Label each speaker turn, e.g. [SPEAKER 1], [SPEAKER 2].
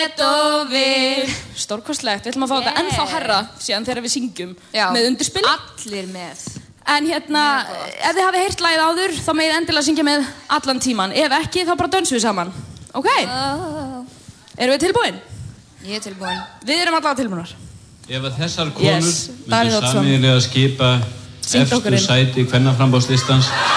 [SPEAKER 1] og við.
[SPEAKER 2] Stórkostlegt, við ætlum að fá þetta ennþá herra síðan þegar við syngjum með undirspili.
[SPEAKER 1] Allir með.
[SPEAKER 2] En hérna, ef þið hafið heyrt lagið áður, þá megið endilega syngja með allan tíman. Ef ekki, þá bara dönsum við saman. Ok? Erum við tilbúin?
[SPEAKER 1] Ég er tilbúin.
[SPEAKER 2] Við erum allavega tilbúinar.
[SPEAKER 3] Ef að þessar konur myndu sameiginlega skipa efstu sæti kvennaframboðslistans